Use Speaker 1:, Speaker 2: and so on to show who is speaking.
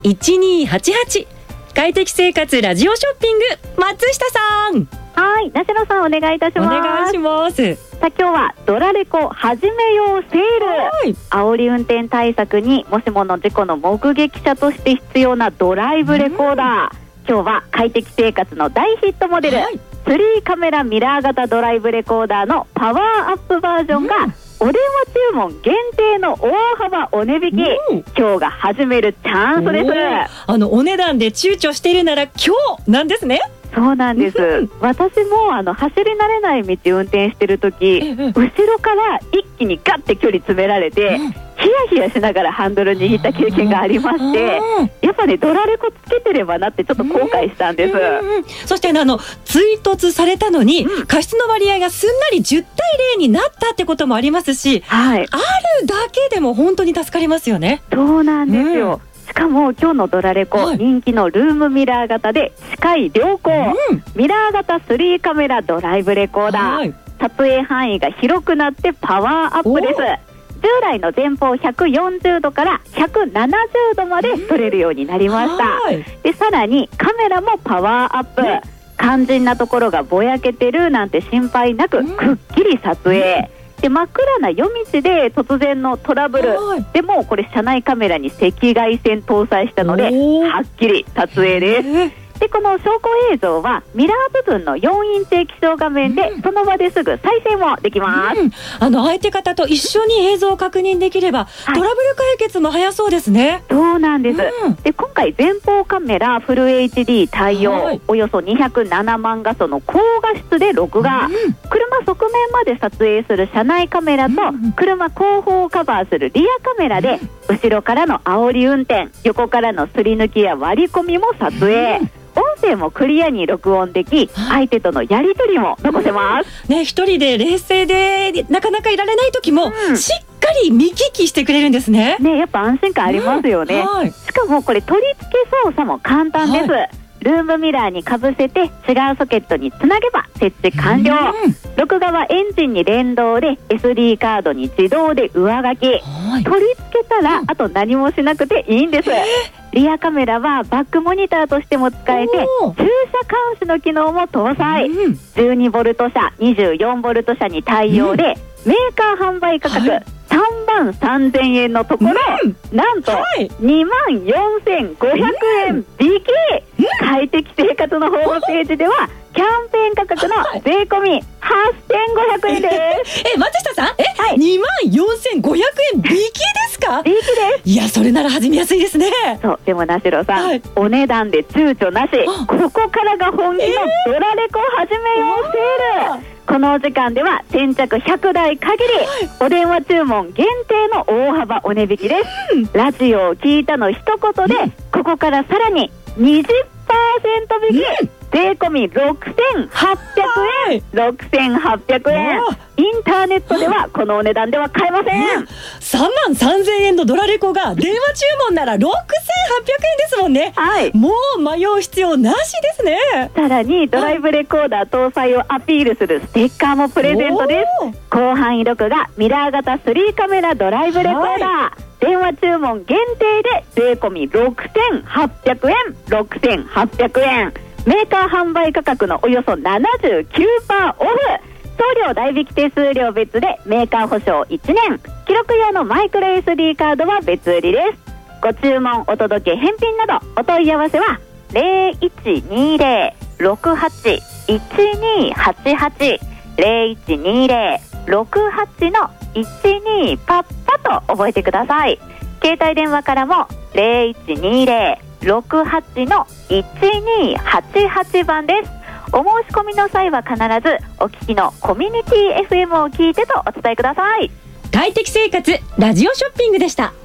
Speaker 1: 0288。快適生活ラジオショッピング、松下さん。
Speaker 2: はい、梨野さんお願いいたします。
Speaker 1: お願いします。
Speaker 2: さあ今日はドラレコ始めようセール。煽り運転対策にもしもの事故の目撃者として必要なドライブレコーダー。今日は快適生活の大ヒットモデル、3カメラミラー型ドライブレコーダーのパワーアップバージョンが、お電話注文限定の大幅お値引き、今日が始めるチャンスです。
Speaker 1: お値段で躊躇しているなら今日なんですね。
Speaker 2: そうなんです。私も走り慣れない道運転してる時、後ろから一気にガッて距離詰められて、ヒヤヒヤしながらハンドル握った経験がありまして、やっぱねドラレコつけてればなってちょっと後悔したんです。
Speaker 1: そして追突されたのに過失の割合がすんなり10対0になったってこともありますし、あるだけでも本当に助かりますよね。
Speaker 2: そうなんですよ。しかも今日のドラレコ、人気のルームミラー型で視界良好、ミラー型3カメラドライブレコーダー、撮影範囲が広くなってパワーアップです。従来の前方140度から170度まで撮れるようになりました。でさらにカメラもパワーアップ、肝心なところがぼやけてるなんて心配なく、くっきり撮影で、真っ暗な夜道で突然のトラブルでもこれ車内カメラに赤外線搭載したのではっきり撮影です。でこの証拠映像はミラー部分の4インチ液晶画面でその場ですぐ再生もできます。
Speaker 1: 相手方と一緒に映像を確認できれば、トラブル解決も早そうですね。
Speaker 2: そうなんです。で今回前方カメラフル HD 対応、およそ207万画素の高画質で録画、車側面まで撮影する車内カメラと、車後方をカバーするリアカメラで、後ろからの煽り運転、横からのすり抜きや割り込みも撮影、音声もクリアに録音でき、相手とのやり取りも残せます
Speaker 1: ね。一人で冷静でなかなかいられない時も、しっかり見聞きしてくれるんですね。
Speaker 2: やっぱ安心感ありますよね。しかもこれ取り付け操作も簡単です。ルームミラーにかぶせて違うソケットにつなげば設置完了。録画はエンジンに連動で SD カードに自動で上書き、取り付けたらあと何もしなくていいんです。リアカメラはバックモニターとしても使えて、駐車監視の機能も搭載、12ボルト車24ボルト車に対応で、メーカー販売価格3万3000円のところ、なんと2万4500円引き。快適生活のホームページではキャンペーン価格の税込み8500円です。
Speaker 1: 松下さん、2万4500円引きですか？
Speaker 2: 引きです。
Speaker 1: いや、それなら始めやすいですね。
Speaker 2: そう、でも梨野さん、お値段で躊躇なし、ここからが本気のドラレコ始めようセール。このお時間では先着100台限り、お電話注文限定の大幅お値引きです。ラジオを聞いたの一言で、ここからさらに 20% 引き、税込み6800円。6800円。インターネットではこのお値段では買えません。
Speaker 1: 3万3000円のドラレコが電話注文なら6800円ですもんね。もう迷う必要なしですね。
Speaker 2: さらにドライブレコーダー搭載をアピールするステッカーもプレゼントです。広範囲録画ミラー型3カメラドライブレコーダー、電話注文限定で税込み6800円。6800円。メーカー販売価格のおよそ 79% オフ。送料代引き手数料別で、メーカー保証1年、記録用のマイクロ SD カードは別売りです。ご注文、お届け、返品などお問い合わせは 0120-68-1288 0120-68-12パッパと覚えてください。携帯電話からも 0120-68-1288 番です。お申し込みの際は必ずお聞きのコミュニティ FM を聞いてとお伝えください。
Speaker 1: 快適生活ラジオショッピングでした。